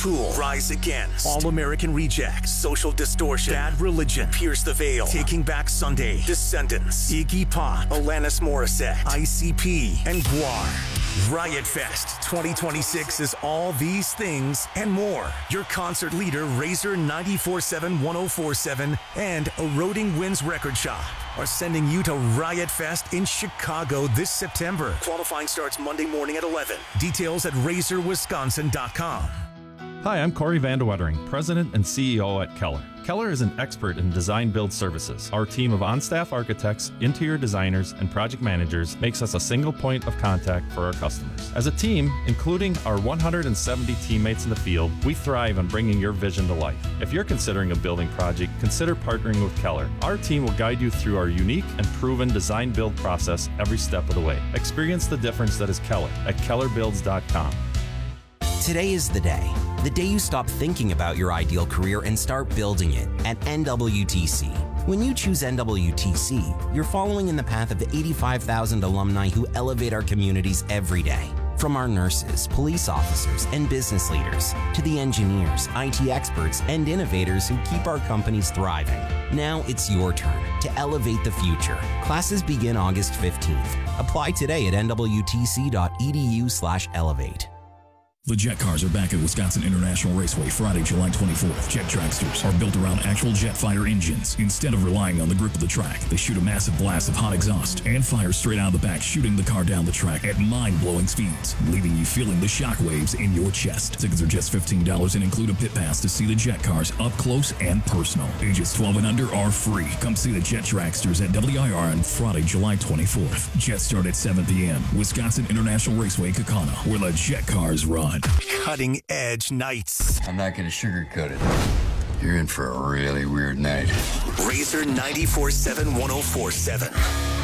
Tool, Rise Against, All American Rejects, Social Distortion, Bad Religion, Pierce the Veil, Taking Back Sunday, Descendants, Iggy Pop, Alanis Morissette, ICP, and Gwar. Riot Fest 2026 is all these things and more. Your concert leader, Razor 94.7-1047 and Eroding Winds Record Shop are sending you to Riot Fest in Chicago this September. Qualifying starts Monday morning at 11. Details at razorwisconsin.com. Hi, I'm Corey Vandewettering, President and CEO at Keller. Keller is an expert in design build services. Our team of on-staff architects, interior designers, and project managers makes us a single point of contact for our customers. As a team, including our 170 teammates in the field, we thrive on bringing your vision to life. If you're considering a building project, consider partnering with Keller. Our team will guide you through our unique and proven design build process every step of the way. Experience the difference that is Keller at kellerbuilds.com. Today is the day you stop thinking about your ideal career and start building it at NWTC. When you choose NWTC, you're following in the path of the 85,000 alumni who elevate our communities every day. From our nurses, police officers, and business leaders, to the engineers, IT experts, and innovators who keep our companies thriving. Now it's your turn to elevate the future. Classes begin August 15th. Apply today at nwtc.edu/elevate. The Jet Cars are back at Wisconsin International Raceway Friday, July 24th. Jet Tracksters are built around actual jet fighter engines. Instead of relying on the grip of the track, they shoot a massive blast of hot exhaust and fire straight out of the back, shooting the car down the track at mind-blowing speeds, leaving you feeling the shock waves in your chest. Tickets are just $15 and include a pit pass to see the Jet Cars up close and personal. Ages 12 and under are free. Come see the Jet Tracksters at WIR on Friday, July 24th. Jets start at 7 p.m. Wisconsin International Raceway, Kaukauna, where the Jet Cars run. Cutting Edge Nights. I'm not going to sugarcoat it. You're in for a really weird night. Razor 94.7-1047.